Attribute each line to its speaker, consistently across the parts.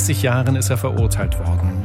Speaker 1: 30 Jahren ist er verurteilt worden.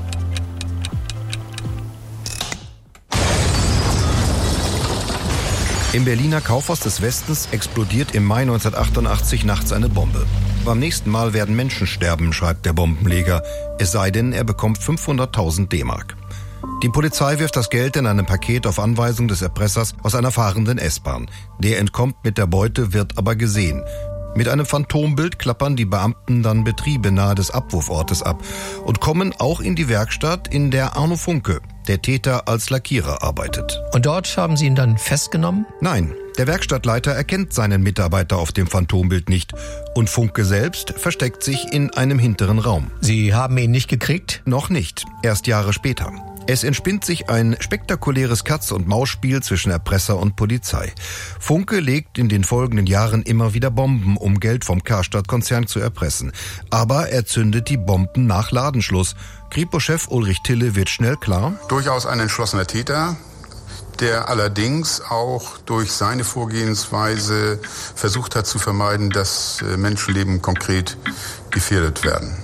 Speaker 2: Im Berliner Kaufhaus des Westens explodiert im Mai 1988 nachts eine Bombe. Beim nächsten Mal werden Menschen sterben, schreibt der Bombenleger. Es sei denn, er bekommt 500.000 D-Mark. Die Polizei wirft das Geld in einem Paket auf Anweisung des Erpressers aus einer fahrenden S-Bahn. Der entkommt mit der Beute, wird aber gesehen. Mit einem Phantombild klappern die Beamten dann Betriebe nahe des Abwurfortes ab und kommen auch in die Werkstatt, in der Arno Funke, der Täter, als Lackierer arbeitet.
Speaker 3: Und dort haben Sie ihn dann festgenommen?
Speaker 2: Nein, der Werkstattleiter erkennt seinen Mitarbeiter auf dem Phantombild nicht und Funke selbst versteckt sich in einem hinteren Raum.
Speaker 3: Sie haben ihn nicht gekriegt?
Speaker 2: Noch nicht, erst Jahre später. Es entspinnt sich ein spektakuläres Katz-und-Maus-Spiel zwischen Erpresser und Polizei. Funke legt in den folgenden Jahren immer wieder Bomben, um Geld vom Karstadt-Konzern zu erpressen. Aber er zündet die Bomben nach Ladenschluss. Kripo-Chef Ulrich Tille wird schnell klar:
Speaker 4: Durchaus ein entschlossener Täter, der allerdings auch durch seine Vorgehensweise versucht hat zu vermeiden, dass Menschenleben konkret gefährdet werden.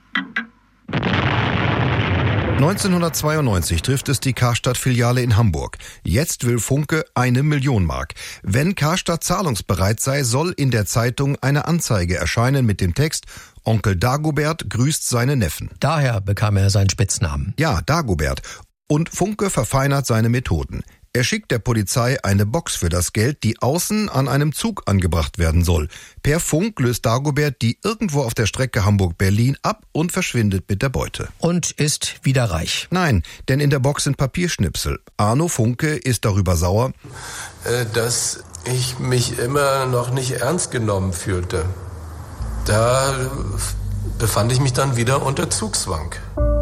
Speaker 2: 1992 trifft es die Karstadt-Filiale in Hamburg. Jetzt will Funke 1 Million Mark. Wenn Karstadt zahlungsbereit sei, soll in der Zeitung eine Anzeige erscheinen mit dem Text: Onkel Dagobert grüßt seine Neffen.
Speaker 3: Daher bekam er seinen Spitznamen.
Speaker 2: Ja, Dagobert. Und Funke verfeinert seine Methoden. Er schickt der Polizei eine Box für das Geld, die außen an einem Zug angebracht werden soll. Per Funk löst Dagobert die irgendwo auf der Strecke Hamburg-Berlin ab und verschwindet mit der Beute.
Speaker 3: Und ist wieder reich?
Speaker 2: Nein, denn in der Box sind Papierschnipsel. Arno Funke ist darüber sauer,
Speaker 5: dass ich mich immer noch nicht ernst genommen fühlte. Da befand ich mich dann wieder unter Zugzwang.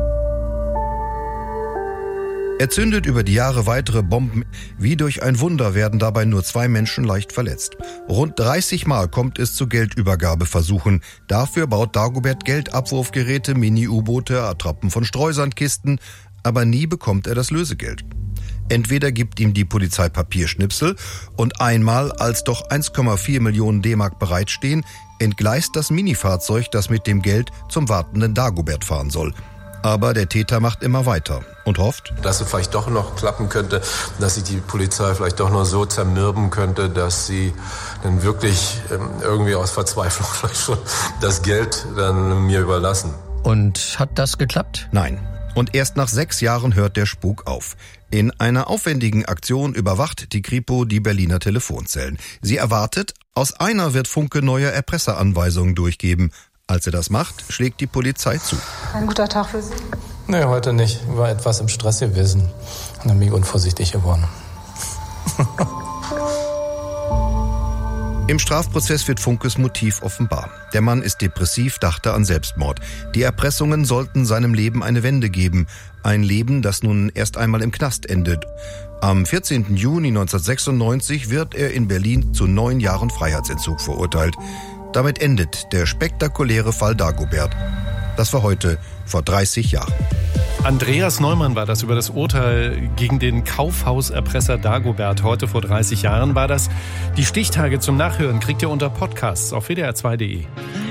Speaker 2: Er zündet über die Jahre weitere Bomben. Wie durch ein Wunder werden dabei nur 2 Menschen leicht verletzt. Rund 30 Mal kommt es zu Geldübergabeversuchen. Dafür baut Dagobert Geldabwurfgeräte, Mini-U-Boote, Attrappen von Streusandkisten. Aber nie bekommt er das Lösegeld. Entweder gibt ihm die Polizei Papierschnipsel und einmal, als doch 1,4 Millionen D-Mark bereitstehen, entgleist das Minifahrzeug, das mit dem Geld zum wartenden Dagobert fahren soll. Aber der Täter macht immer weiter und hofft,
Speaker 5: dass es vielleicht doch noch klappen könnte, dass sich die Polizei vielleicht doch noch so zermürben könnte, dass sie dann wirklich irgendwie aus Verzweiflung vielleicht schon das Geld dann mir überlassen.
Speaker 3: Und hat das geklappt?
Speaker 2: Nein. Und erst nach 6 Jahren hört der Spuk auf. In einer aufwendigen Aktion überwacht die Kripo die Berliner Telefonzellen. Sie erwartet, aus einer wird Funke neue Erpresseranweisungen durchgeben. Als er das macht, schlägt die Polizei zu.
Speaker 6: Ein guter Tag für Sie?
Speaker 7: Nee, heute nicht. Ich war etwas im Stress gewesen und dann bin ich unvorsichtig geworden.
Speaker 2: Im Strafprozess wird Funkes Motiv offenbar. Der Mann ist depressiv, dachte an Selbstmord. Die Erpressungen sollten seinem Leben eine Wende geben. Ein Leben, das nun erst einmal im Knast endet. Am 14. Juni 1996 wird er in Berlin zu 9 Jahren Freiheitsentzug verurteilt. Damit endet der spektakuläre Fall Dagobert. Das war heute vor 30 Jahren.
Speaker 1: Andreas Neumann war das über das Urteil gegen den Kaufhauserpresser Dagobert. Heute vor 30 Jahren war das. Die Stichtage zum Nachhören kriegt ihr unter Podcasts auf wdr2.de.